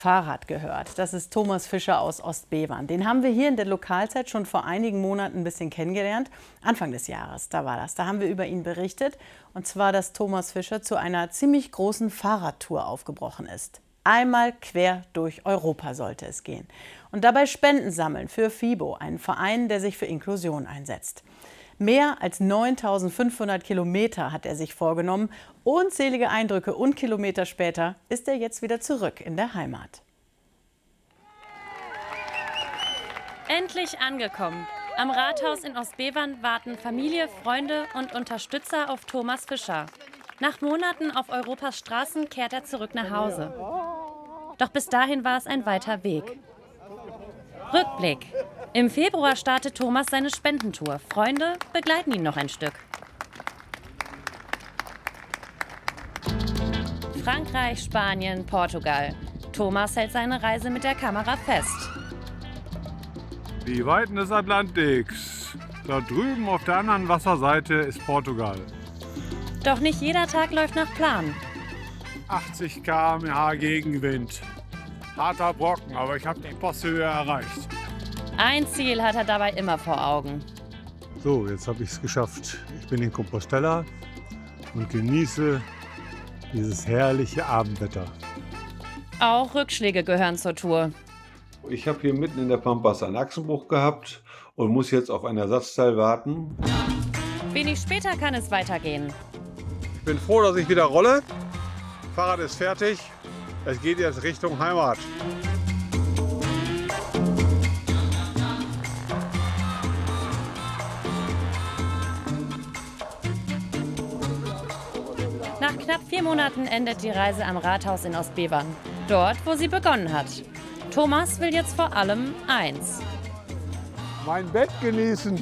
Fahrrad gehört. Das ist Thomas Fischer aus Ostbevern. Den haben wir hier in der Lokalzeit schon vor einigen Monaten ein bisschen kennengelernt. Anfang des Jahres, da war das. Da haben wir über ihn berichtet. Und zwar, dass Thomas Fischer zu einer ziemlich großen Fahrradtour aufgebrochen ist. Einmal quer durch Europa sollte es gehen. Und dabei Spenden sammeln für FIBO, einen Verein, der sich für Inklusion einsetzt. Mehr als 9.500 Kilometer hat er sich vorgenommen. Unzählige Eindrücke und Kilometer später ist er jetzt wieder zurück in der Heimat. Endlich angekommen. Am Rathaus in Ostbevern warten Familie, Freunde und Unterstützer auf Thomas Fischer. Nach Monaten auf Europas Straßen kehrt er zurück nach Hause. Doch bis dahin war es ein weiter Weg. Rückblick. Im Februar startet Thomas seine Spendentour. Freunde begleiten ihn noch ein Stück. Frankreich, Spanien, Portugal. Thomas hält seine Reise mit der Kamera fest. Die Weiten des Atlantiks. Da drüben auf der anderen Wasserseite ist Portugal. Doch nicht jeder Tag läuft nach Plan. 80 km/h Gegenwind. Harter Brocken, aber ich habe die Posthöhe erreicht. Ein Ziel hat er dabei immer vor Augen. So, jetzt habe ich es geschafft. Ich bin in Compostela und genieße dieses herrliche Abendwetter. Auch Rückschläge gehören zur Tour. Ich habe hier mitten in der Pampas einen Achsenbruch gehabt und muss jetzt auf ein Ersatzteil warten. Wenig später kann es weitergehen. Ich bin froh, dass ich wieder rolle. Fahrrad ist fertig. Es geht jetzt Richtung Heimat. Nach knapp 4 Monaten endet die Reise am Rathaus in Ostbevern. Dort, wo sie begonnen hat. Thomas will jetzt vor allem eins: Mein Bett genießen.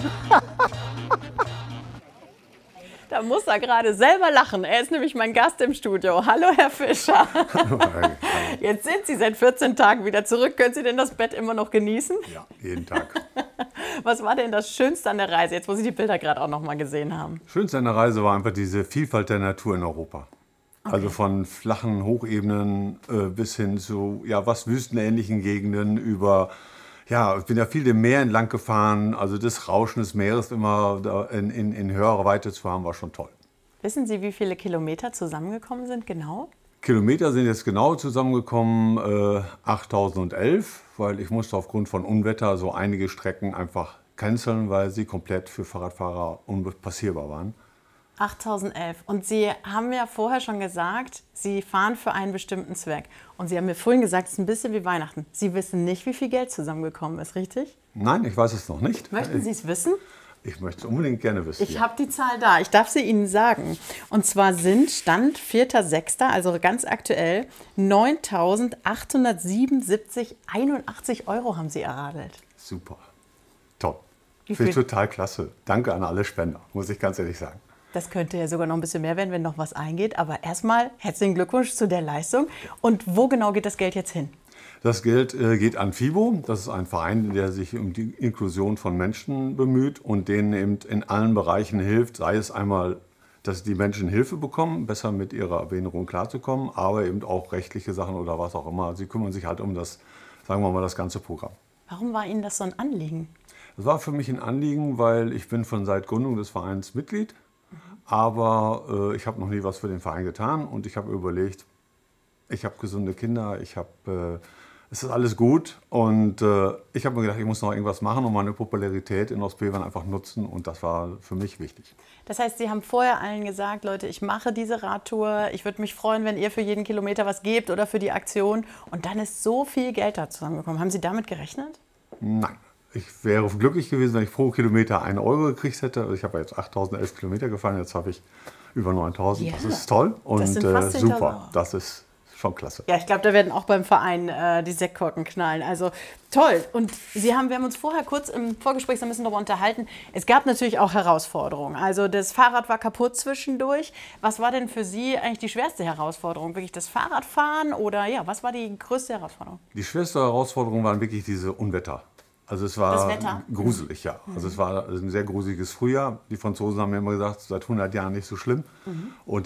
Da muss er gerade selber lachen. Er ist nämlich mein Gast im Studio. Hallo, Herr Fischer. Jetzt sind Sie seit 14 Tagen wieder zurück. Können Sie denn das Bett immer noch genießen? Ja, jeden Tag. Was war denn das Schönste an der Reise, jetzt wo Sie die Bilder gerade auch noch mal gesehen haben? Schönste an der Reise war einfach diese Vielfalt der Natur in Europa. Okay. Also von flachen Hochebenen bis hin zu was wüstenähnlichen Gegenden über... Ja, ich bin ja viel dem Meer entlang gefahren, also das Rauschen des Meeres immer in höherer Weite zu haben, war schon toll. Wissen Sie, wie viele Kilometer zusammengekommen sind genau? Kilometer sind jetzt genau zusammengekommen 8.011, weil ich musste aufgrund von Unwetter so einige Strecken einfach canceln, weil sie komplett für Fahrradfahrer unpassierbar waren. 8.011. Und Sie haben ja vorher schon gesagt, Sie fahren für einen bestimmten Zweck. Und Sie haben mir vorhin gesagt, es ist ein bisschen wie Weihnachten. Sie wissen nicht, wie viel Geld zusammengekommen ist, richtig? Nein, ich weiß es noch nicht. Möchten Sie es wissen? Ich möchte es unbedingt gerne wissen. Ich habe die Zahl da. Ich darf sie Ihnen sagen. Und zwar Stand 4.6., also ganz aktuell, 9.877,81 € haben Sie erradelt. Super. Toll. Finde ich total klasse. Danke an alle Spender, muss ich ganz ehrlich sagen. Das könnte ja sogar noch ein bisschen mehr werden, wenn noch was eingeht. Aber erstmal herzlichen Glückwunsch zu der Leistung. Und wo genau geht das Geld jetzt hin? Das Geld geht an FIBO. Das ist ein Verein, der sich um die Inklusion von Menschen bemüht und denen eben in allen Bereichen hilft. Sei es einmal, dass die Menschen Hilfe bekommen, besser mit ihrer Behinderung klarzukommen, aber eben auch rechtliche Sachen oder was auch immer. Sie kümmern sich halt um das, sagen wir mal, das ganze Programm. Warum war Ihnen das so ein Anliegen? Das war für mich ein Anliegen, weil ich bin von seit Gründung des Vereins Mitglied. Aber ich habe noch nie was für den Verein getan und ich habe überlegt, ich habe gesunde Kinder, es ist alles gut und ich habe mir gedacht, ich muss noch irgendwas machen und meine Popularität in Ostbevern einfach nutzen und das war für mich wichtig. Das heißt, Sie haben vorher allen gesagt, Leute, ich mache diese Radtour, ich würde mich freuen, wenn ihr für jeden Kilometer was gebt oder für die Aktion und dann ist so viel Geld da zusammengekommen. Haben Sie damit gerechnet? Nein. Ich wäre glücklich gewesen, wenn ich pro Kilometer 1 € gekriegt hätte. Also ich habe jetzt 8.011 Kilometer gefahren, jetzt habe ich über 9.000. Ja, das ist toll und das super. Das ist schon klasse. Ja, ich glaube, da werden auch beim Verein die Sektkorken knallen. Also toll. Und wir haben uns vorher kurz im Vorgespräch so ein bisschen darüber unterhalten. Es gab natürlich auch Herausforderungen. Also das Fahrrad war kaputt zwischendurch. Was war denn für Sie eigentlich die schwerste Herausforderung? Wirklich das Fahrradfahren oder was war die größte Herausforderung? Die schwerste Herausforderung waren wirklich diese Unwetter. Also es war gruselig, ja. Also es war ein sehr gruseliges Frühjahr. Die Franzosen haben mir immer gesagt, seit 100 Jahren nicht so schlimm. Und